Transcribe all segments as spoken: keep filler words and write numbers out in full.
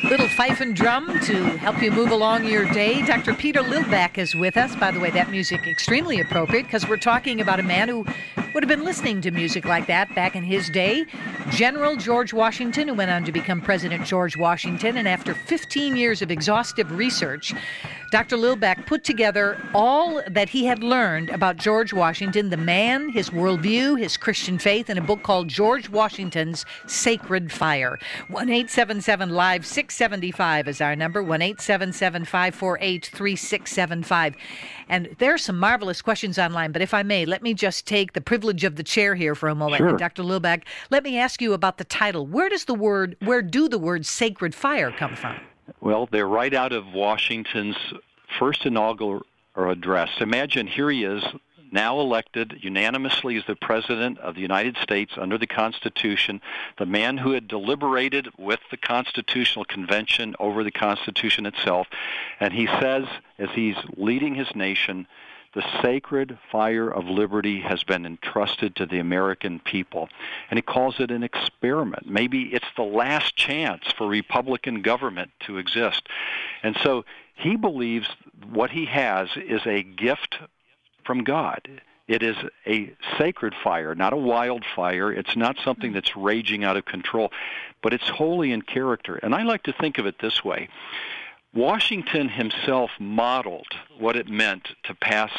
Little fife and drum to help you move along your day. Doctor Peter Lillback is with us. By the way, that music extremely appropriate because we're talking about a man who would have been listening to music like that back in his day. General George Washington, who went on to become President George Washington. And after fifteen years of exhaustive research, Doctor Lillback put together all that he had learned about George Washington, the man, his worldview, his Christian faith, in a book called George Washington's Sacred Fire. one eight seven seven live six seventy-five is our number, one eight seven seven, five four eight, three six seven five. And there are some marvelous questions online, but if I may, let me just take the privilege of the chair here for a moment. Sure. Doctor Lillback, let me ask you about the title. Where does the word, where do the words sacred fire come from? Well, they're right out of Washington's first inaugural address. Imagine here he is, now elected unanimously as the President of the United States under the Constitution, the man who had deliberated with the Constitutional Convention over the Constitution itself. And he says, as he's leading his nation, the sacred fire of liberty has been entrusted to the American people. And he calls it an experiment. Maybe it's the last chance for Republican government to exist. And so he believes what he has is a gift from God. It is a sacred fire, not a wildfire. It's not something that's raging out of control, but it's holy in character. And I like to think of it this way. Washington himself modeled what it meant to pass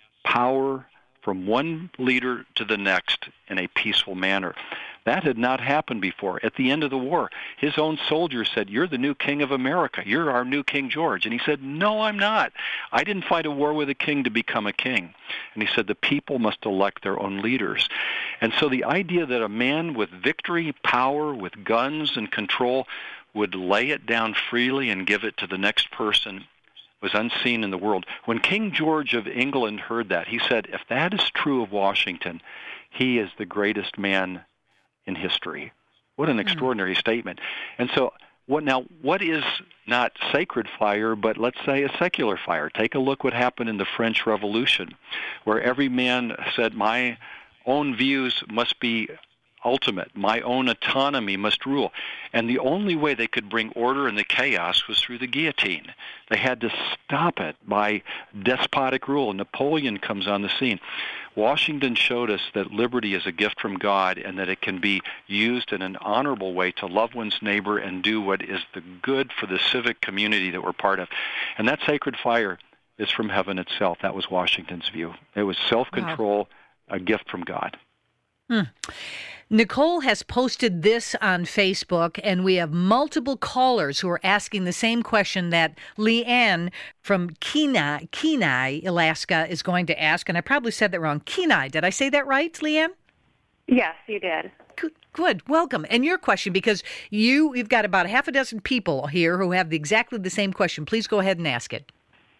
power from one leader to the next in a peaceful manner. That had not happened before. At the end of the war, his own soldiers said, "You're the new king of America. You're our new King George." And he said, "No, I'm not. I didn't fight a war with a king to become a king." And he said, "The people must elect their own leaders." And so the idea that a man with victory, power, with guns and control would lay it down freely and give it to the next person was unseen in the world. When King George of England heard that, he said, "If that is true of Washington, he is the greatest man in history." What an extraordinary mm. statement. And so what now, what is not sacred fire, but let's say a secular fire? Take a look what happened in the French Revolution, where every man said, "My own views must be ultimate. My own autonomy must rule." And the only way they could bring order in the chaos was through the guillotine. They had to stop it by despotic rule. Napoleon comes on the scene. Washington showed us that liberty is a gift from God and that it can be used in an honorable way to love one's neighbor and do what is the good for the civic community that we're part of. And that sacred fire is from heaven itself. That was Washington's view. It was self-control, wow. a gift from God. Hmm. Nicole has posted this on Facebook, and we have multiple callers who are asking the same question that Leanne from Kenai, Kenai, Alaska, is going to ask. And I probably said that wrong. Kenai, did I say that right, Leanne? Yes, you did. Good. Good. Welcome. And your question, because you, you've got about half a dozen people here who have exactly the same question. Please go ahead and ask it.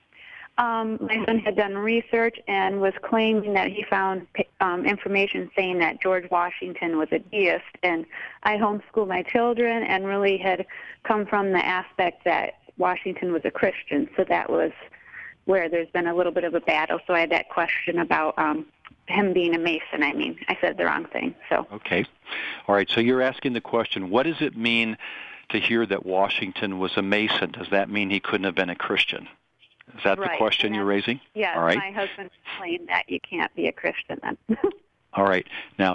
Um, my son had done research and was claiming that he found um, information saying that George Washington was a deist, and I homeschooled my children and really had come from the aspect that Washington was a Christian, so that was where there's been a little bit of a battle. So I had that question about um, him being a Mason. I mean, I said the wrong thing. So okay. All right, so you're asking the question, what does it mean to hear that Washington was a Mason? Does that mean he couldn't have been a Christian? Is that right. the question you're raising? Yes, all right. My husband explained that you can't be a Christian then. All right. Now,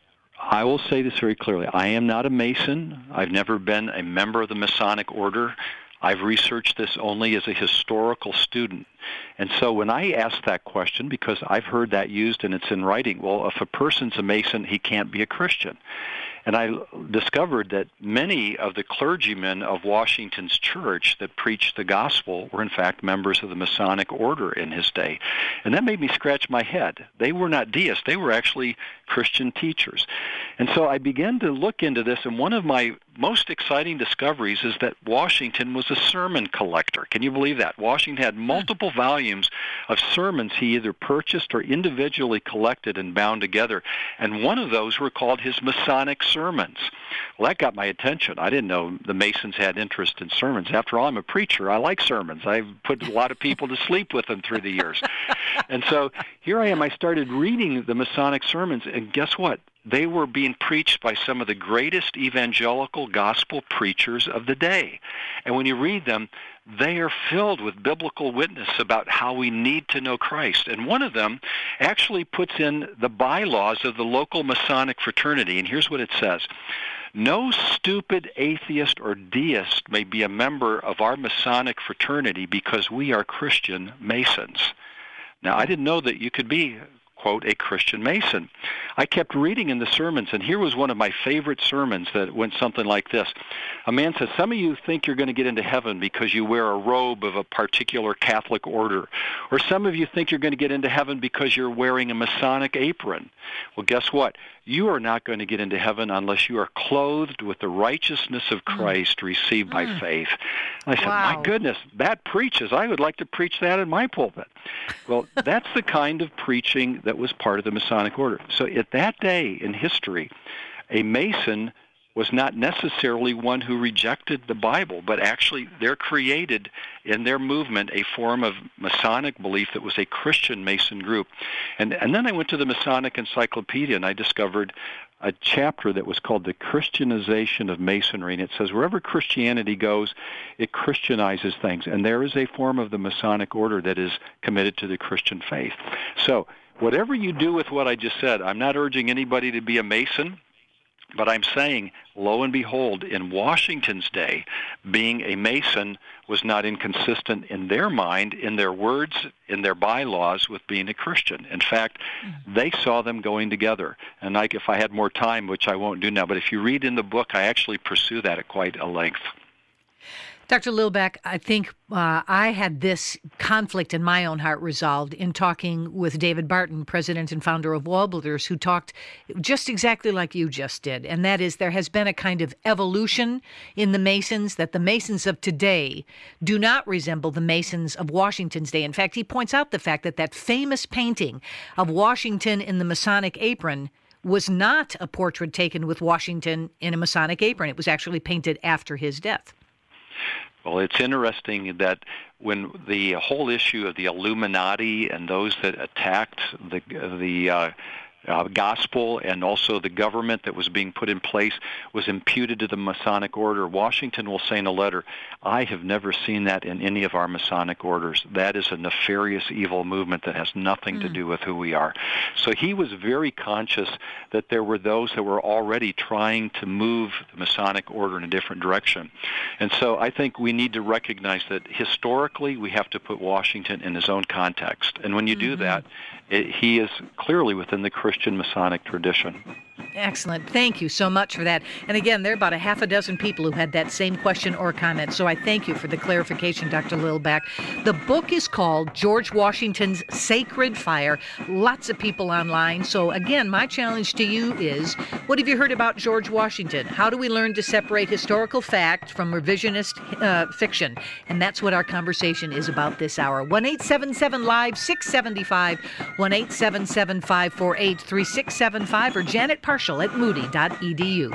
I will say this very clearly. I am not a Mason. I've never been a member of the Masonic Order. I've researched this only as a historical student. And so when I ask that question, because I've heard that used and it's in writing, well, if a person's a Mason, he can't be a Christian. And I discovered that many of the clergymen of Washington's church that preached the gospel were, in fact, members of the Masonic order in his day. And that made me scratch my head. They were not deists. They were actually Christian teachers. And so I began to look into this, and one of my most exciting discoveries is that Washington was a sermon collector. Can you believe that? Washington had multiple volumes of sermons he either purchased or individually collected and bound together. And one of those were called his Masonic sermons. Well, that got my attention. I didn't know the Masons had interest in sermons. After all, I'm a preacher. I like sermons. I've put a lot of people to sleep with them through the years. And so here I am. I started reading the Masonic sermons, and guess what? they were being preached by some of the greatest evangelical gospel preachers of the day. And when you read them, they are filled with biblical witness about how we need to know Christ. And one of them actually puts in the bylaws of the local Masonic fraternity. And here's what it says. No stupid atheist or deist may be a member of our Masonic fraternity because we are Christian Masons. Now, I didn't know that you could be, quote, a Christian Mason. I kept reading in the sermons, and here was one of my favorite sermons that went something like this. A man says, some of you think you're going to get into heaven because you wear a robe of a particular Catholic order, or some of you think you're going to get into heaven because you're wearing a Masonic apron. Well, guess what? You are not going to get into heaven unless you are clothed with the righteousness of Christ mm. received by mm. faith. And I said, wow. My goodness, that preaches. I would like to preach that in my pulpit. Well, that's the kind of preaching that was part of the Masonic order. So at that day in history, a Mason was not necessarily one who rejected the Bible, but actually there created in their movement a form of Masonic belief that was a Christian Mason group. And, and then I went to the Masonic Encyclopedia and I discovered a chapter that was called The Christianization of Masonry. And it says wherever Christianity goes, it Christianizes things. And there is a form of the Masonic order that is committed to the Christian faith. So whatever you do with what I just said, I'm not urging anybody to be a Mason. But I'm saying, lo and behold, in Washington's day, being a Mason was not inconsistent in their mind, in their words, in their bylaws with being a Christian. In fact, mm-hmm. they saw them going together. And like if I had more time, which I won't do now, but if you read in the book, I actually pursue that at quite a length. Doctor Lilback, I think uh, I had this conflict in my own heart resolved in talking with David Barton, president and founder of Wall Builders, who talked just exactly like you just did. And that is there has been a kind of evolution in the Masons, that the Masons of today do not resemble the Masons of Washington's day. In fact, he points out the fact that that famous painting of Washington in the Masonic apron was not a portrait taken with Washington in a Masonic apron. It was actually painted after his death. Well, it's interesting that when the whole issue of the Illuminati and those that attacked the the uh, uh, gospel and also the government that was being put in place was imputed to the Masonic order, Washington will say in a letter, I have never seen that in any of our Masonic orders. That is a nefarious evil movement that has nothing mm. to do with who we are. So he was very conscious that there were those that were already trying to move the Masonic order in a different direction. And so I think we need to recognize that historically we have to put Washington in his own context. And when you mm-hmm. do that, it, he is clearly within the Christian Masonic tradition. Excellent. Thank you so much for that. And again, there are about a half a dozen people who had that same question or comment. So I thank you for the clarification, Doctor Lilback. The book is called George Washington's Sacred Fire. Lots of people online. So again, my challenge to you is, what have you heard about George Washington? How do we learn to separate historical fact from revisionist uh, fiction? And that's what our conversation is about this hour. one eight seven seven live six seven five, one eight seven seven five four eight three six seven five, or Janet Parshall at moody dot e d u.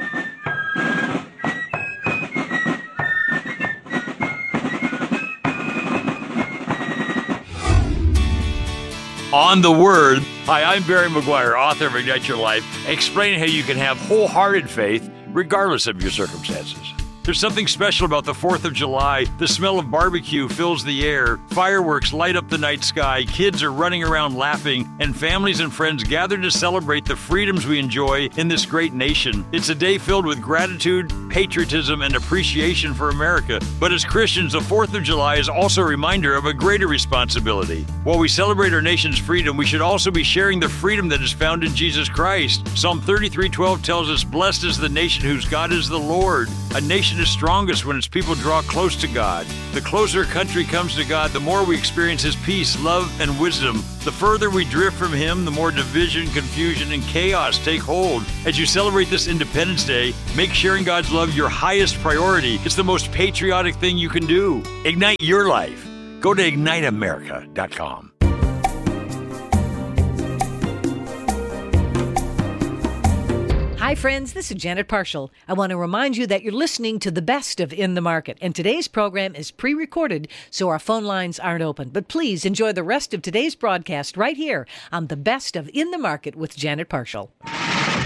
On the Word. Hi, I'm Barry McGuire, author of Ignite Your Life, explaining how you can have wholehearted faith regardless of your circumstances. There's something special about the fourth of July. The smell of barbecue fills the air. Fireworks light up the night sky. Kids are running around laughing, and families and friends gather to celebrate the freedoms we enjoy in this great nation. It's a day filled with gratitude, patriotism, and appreciation for America. But as Christians, the fourth of July is also a reminder of a greater responsibility. While we celebrate our nation's freedom, we should also be sharing the freedom that is found in Jesus Christ. Psalm thirty-three twelve tells us, "Blessed is the nation whose God is the Lord." A nation is strongest when its people draw close to God. The closer a country comes to God, the more we experience His peace, love, and wisdom. The further we drift from Him, the more division, confusion, and chaos take hold. As you celebrate this Independence Day, make sharing God's love your highest priority. It's the most patriotic thing you can do. Ignite your life. Go to ignite america dot com. Hi, friends. This is Janet Parshall. I want to remind you that you're listening to the best of In the Market, and today's program is pre-recorded, so our phone lines aren't open. But please enjoy the rest of today's broadcast right here on the best of In the Market with Janet Parshall.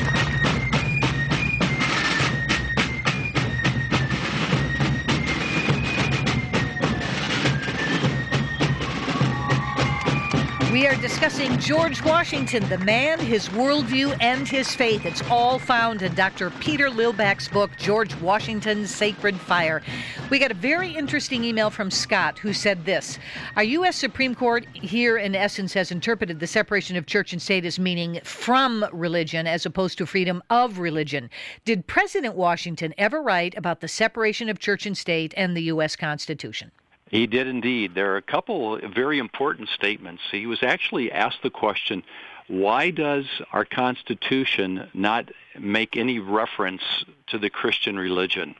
We are discussing George Washington, the man, his worldview, and his faith. It's all found in Doctor Peter Lillback's book, George Washington's Sacred Fire. We got a very interesting email from Scott who said this. Our U S Supreme Court here, in essence, has interpreted the separation of church and state as meaning from religion as opposed to freedom of religion. Did President Washington ever write about the separation of church and state and the U S Constitution? He did indeed. There are a couple of very important statements. He was actually asked the question, why does our Constitution not make any reference to the Christian religion?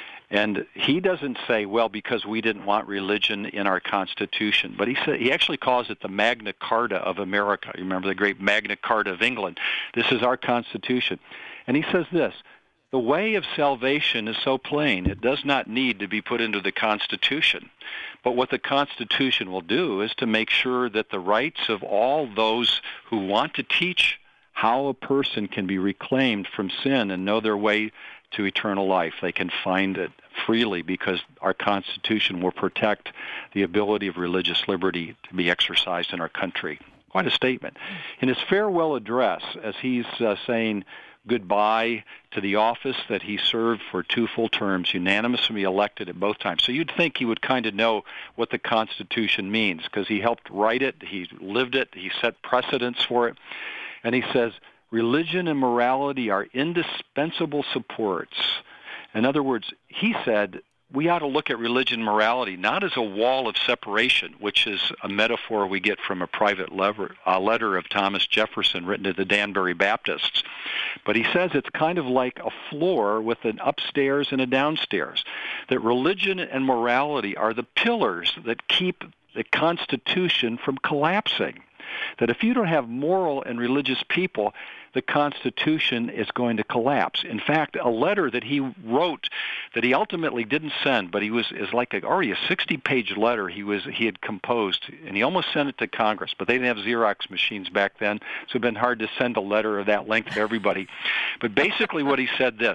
And he doesn't say, well, because we didn't want religion in our Constitution. But he said, he actually calls it the Magna Carta of America. You remember the great Magna Carta of England. This is our Constitution. And he says this, the way of salvation is so plain, it does not need to be put into the Constitution. But what the Constitution will do is to make sure that the rights of all those who want to teach how a person can be reclaimed from sin and know their way to eternal life, they can find it freely because our Constitution will protect the ability of religious liberty to be exercised in our country. Quite a statement. In his farewell address, as he's uh, saying goodbye to the office that he served for two full terms, unanimously elected at both times. So you'd think he would kind of know what the Constitution means because he helped write it, he lived it, he set precedents for it. And he says, religion and morality are indispensable supports. In other words, he said, we ought to look at religion and morality not as a wall of separation, which is a metaphor we get from a private lever, a letter of Thomas Jefferson written to the Danbury Baptists. But he says it's kind of like a floor with an upstairs and a downstairs, that religion and morality are the pillars that keep the Constitution from collapsing. That if you don't have moral and religious people, the Constitution is going to collapse. In fact, a letter that he wrote that he ultimately didn't send, but he was is like a, already a sixty-page letter he was he had composed, and he almost sent it to Congress, but they didn't have Xerox machines back then, so it'd been hard to send a letter of that length to everybody. But basically what he said this,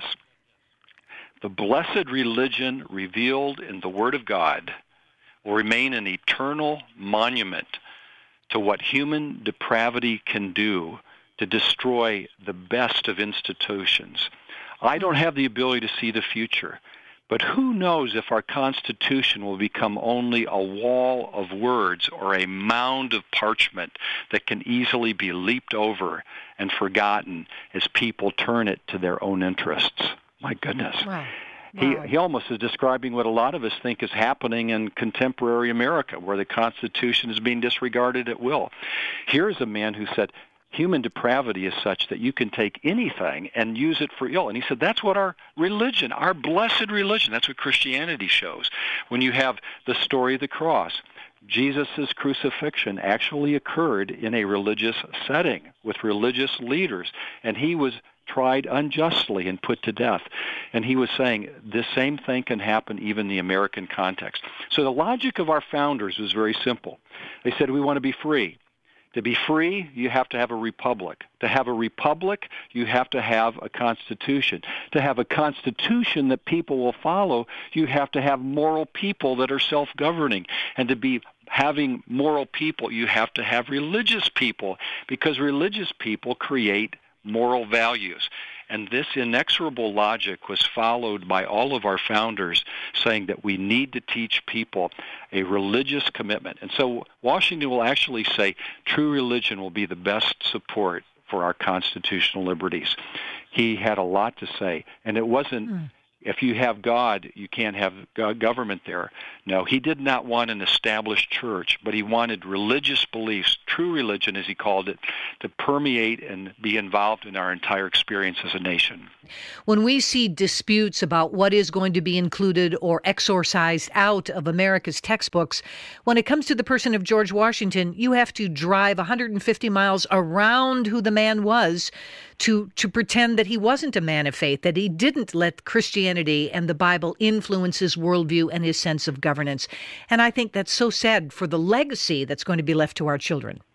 the blessed religion revealed in the Word of God will remain an eternal monument to what human depravity can do to destroy the best of institutions. I don't have the ability to see the future, but who knows if our Constitution will become only a wall of words or a mound of parchment that can easily be leaped over and forgotten as people turn it to their own interests. My goodness. Wow. He, Wow. he almost is describing what a lot of us think is happening in contemporary America, where the Constitution is being disregarded at will. Here's a man who said, human depravity is such that you can take anything and use it for ill. And he said, that's what our religion, our blessed religion, that's what Christianity shows. When you have the story of the cross, Jesus' crucifixion actually occurred in a religious setting with religious leaders, and he was tried unjustly and put to death. And he was saying the same thing can happen even in the American context. So the logic of our founders was very simple. They said we want to be free. To be free, you have to have a republic. To have a republic, you have to have a constitution. To have a constitution that people will follow, you have to have moral people that are self-governing. And to be having moral people, you have to have religious people, because religious people create moral values. And this inexorable logic was followed by all of our founders, saying that we need to teach people a religious commitment. And so Washington will actually say true religion will be the best support for our constitutional liberties. He had a lot to say, and it wasn't, mm. if you have God, you can't have government there. No, he did not want an established church, but he wanted religious beliefs, true religion as he called it, to permeate and be involved in our entire experience as a nation. When we see disputes about what is going to be included or exorcised out of America's textbooks, when it comes to the person of George Washington, you have to drive one hundred fifty miles around who the man was to to pretend that he wasn't a man of faith, that he didn't let Christianity and the Bible influence his worldview and his sense of governance. And I think that's so sad for the legacy that's going to be left to our children.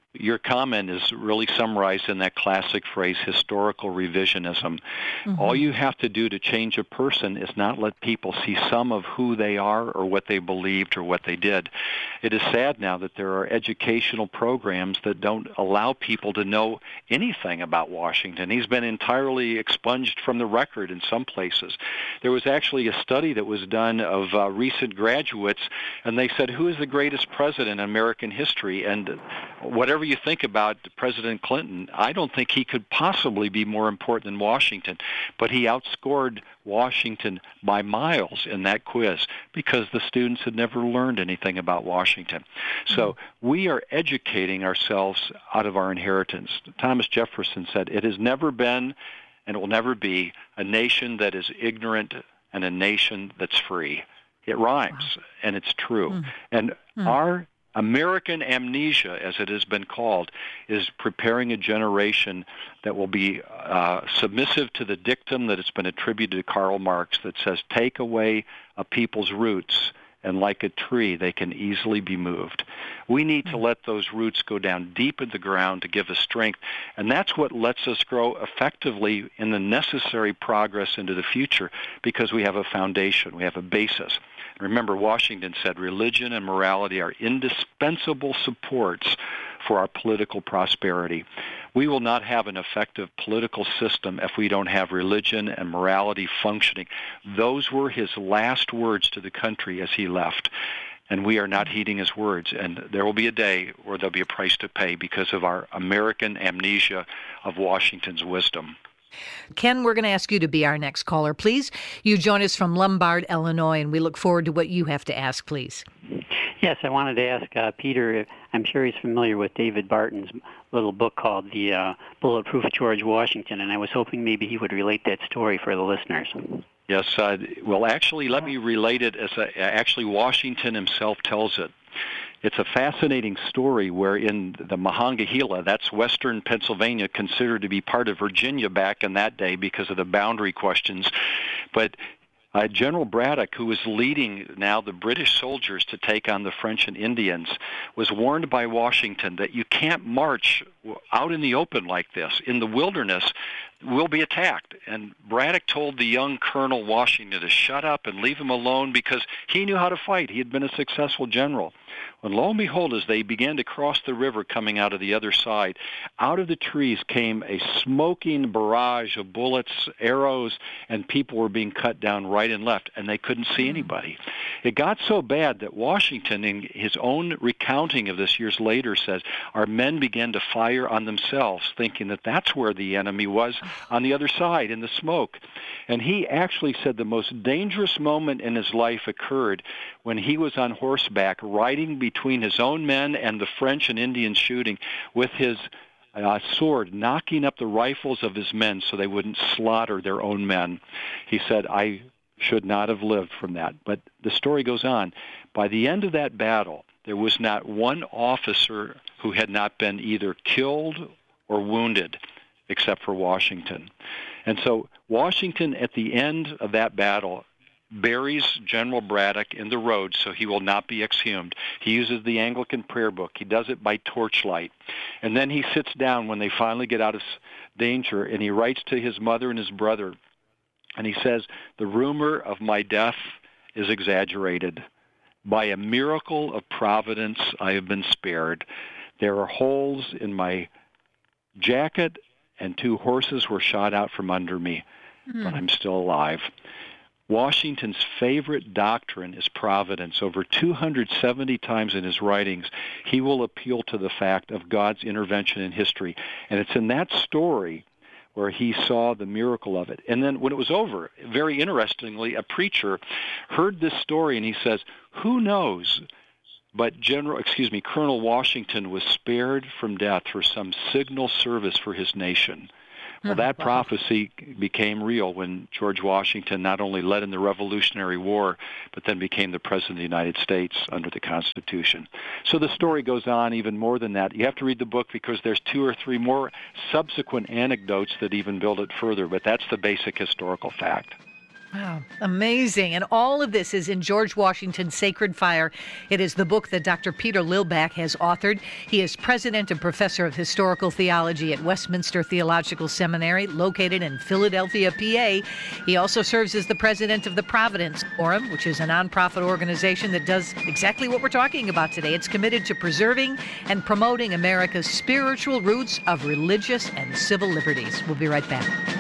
Your comment is really summarized in that classic phrase, historical revisionism. Mm-hmm. All you have to do to change a person is not let people see some of who they are or what they believed or what they did. It is sad now that there are educational programs that don't allow people to know anything about Washington. He's been entirely expunged from the record in some places. There was actually a study that was done of uh, recent graduates, and they said, who is the greatest president in American history? And whatever you think about President Clinton, I don't think he could possibly be more important than Washington, but he outscored Washington by miles in that quiz because the students had never learned anything about Washington. So we are educating ourselves out of our inheritance. Thomas Jefferson said, it has never been and it will never be a nation that is ignorant and a nation that's free. It rhymes, wow. and it's true. Mm. And mm. our American amnesia, as it has been called, is preparing a generation that will be uh, submissive to the dictum that has been attributed to Karl Marx that says, take away a people's roots, and like a tree, they can easily be moved. We need to let those roots go down deep in the ground to give us strength, and that's what lets us grow effectively in the necessary progress into the future because we have a foundation, we have a basis. Remember, Washington said religion and morality are indispensable supports for our political prosperity. We will not have an effective political system if we don't have religion and morality functioning. Those were his last words to the country as he left, and we are not heeding his words. And there will be a day where there'll be a price to pay because of our American amnesia of Washington's wisdom. Ken, we're going to ask you to be our next caller, please. You join us from Lombard, Illinois, and we look forward to what you have to ask, please. Yes, I wanted to ask uh, Peter, I'm sure he's familiar with David Barton's little book called The uh, Bulletproof George Washington, and I was hoping maybe he would relate that story for the listeners. Yes, uh, well, actually, let me relate it as a, actually Washington himself tells it. It's a fascinating story where in the Monongahela, that's western Pennsylvania, considered to be part of Virginia back in that day because of the boundary questions. But uh, General Braddock, who was leading now the British soldiers to take on the French and Indians, was warned by Washington that you can't march out in the open like this. In the wilderness, we'll be attacked. And Braddock told the young Colonel Washington to shut up and leave him alone because he knew how to fight. He had been a successful general. And lo and behold, as they began to cross the river coming out of the other side, out of the trees came a smoking barrage of bullets, arrows, and people were being cut down right and left, and they couldn't see anybody. It got so bad that Washington, in his own recounting of this years later, says, our men began to fire on themselves, thinking that that's where the enemy was on the other side in the smoke. And he actually said the most dangerous moment in his life occurred when he was on horseback riding between his own men and the French and Indians shooting with his uh, sword, knocking up the rifles of his men so they wouldn't slaughter their own men. He said, I should not have lived from that. But the story goes on. By the end of that battle, there was not one officer who had not been either killed or wounded except for Washington. And so Washington, at the end of that battle, buries General Braddock in the road so he will not be exhumed. He uses the Anglican prayer book. He does it by torchlight. And then he sits down when they finally get out of danger, and he writes to his mother and his brother, and he says, the rumor of my death is exaggerated. By a miracle of providence, I have been spared. There are holes in my jacket, and two horses were shot out from under me, mm. but I'm still alive. Washington's favorite doctrine is providence. Over two hundred seventy times in his writings, he will appeal to the fact of God's intervention in history. And it's in that story where he saw the miracle of it. And then when it was over, very interestingly, a preacher heard this story, and he says, who knows, but General, excuse me, Colonel Washington was spared from death for some signal service for his nation. Well, that wow. prophecy became real when George Washington not only led in the Revolutionary War, but then became the President of the United States under the Constitution. So the story goes on even more than that. You have to read the book because there's two or three more subsequent anecdotes that even build it further, but that's the basic historical fact. Wow, amazing. And all of this is in George Washington's Sacred Fire. It is the book that Doctor Peter Lillback has authored. He is president and professor of historical theology at Westminster Theological Seminary, located in Philadelphia, P A. He also serves as the president of the Providence Forum, which is a nonprofit organization that does exactly what we're talking about today. It's committed to preserving and promoting America's spiritual roots of religious and civil liberties. We'll be right back.